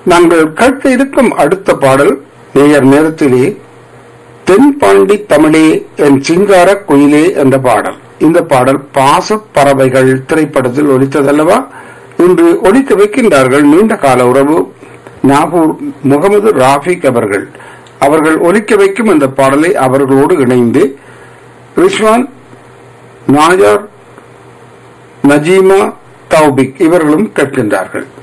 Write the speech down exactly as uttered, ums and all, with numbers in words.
நாங்கள் கேட்க இருக்கும் அடுத்த பாடல் நேயர் நேரத்திலே தென்பாண்டி தமிழே என் சிங்கார குயிலே என்ற பாடல். இந்த பாடல் பாச பறவைகள் திரைப்படத்தில் ஒலித்ததல்லவா? இன்று ஒலிக்க வைக்கின்றார்கள் நீண்ட கால உறவு நாகூர் முகமது ராஃபிக் அவர்கள். அவர்கள் ஒலிக்க வைக்கும் இந்த பாடலை அவர்களோடு இணைந்து ரிஸ்வான், நாயர், நஜீமா, தௌபிக் இவர்களும் கேட்கின்றார்கள்.